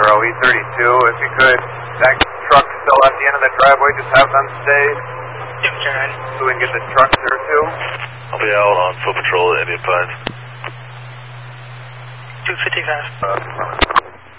E32, if you could, that truck still at the end of the driveway, just have them stay. Yep, can. So we can get the truck there too. I'll be out on foot patrol at Indian Pines. 255.